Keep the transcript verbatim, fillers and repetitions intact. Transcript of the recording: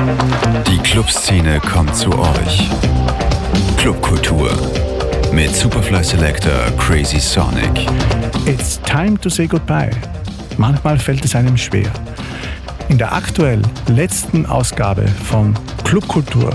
Die Clubszene kommt zu euch. Clubkultur mit Superfly Selector Crazy Sonic. It's time to say goodbye. Manchmal fällt es einem schwer. In der aktuell letzten Ausgabe von Clubkultur